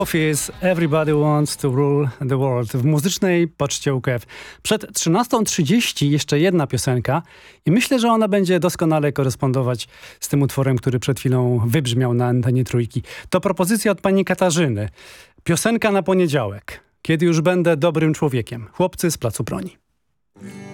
Office, Everybody Wants to Rule the World w muzycznej poczcie UKF. Przed 13:30 jeszcze jedna piosenka i myślę, że ona będzie doskonale korespondować z tym utworem, który przed chwilą wybrzmiał na antenie Trójki. To propozycja od pani Katarzyny. Piosenka na poniedziałek. Kiedy już będę dobrym człowiekiem. Chłopcy z Placu Broni.